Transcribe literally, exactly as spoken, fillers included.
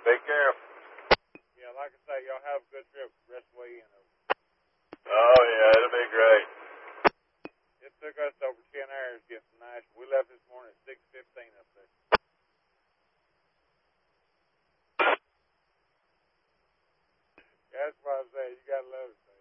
Take care. Yeah, like I say, y'all have a good trip the rest of the way in. Oh, yeah, it'll be great. It took us over ten hours to get from Nashville. We left this morning at six fifteen up there. That's why I say you gotta love it.